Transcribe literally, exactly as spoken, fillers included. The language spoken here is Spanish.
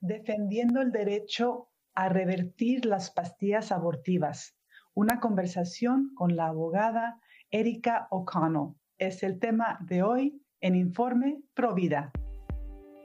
Defendiendo el derecho a revertir las pastillas abortivas. Una conversación con la abogada Erica O'Connell es el tema de hoy en Informe Provida.